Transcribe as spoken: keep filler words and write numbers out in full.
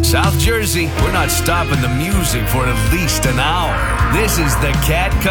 South Jersey, we're not stopping the music for at least an hour. This is the Cat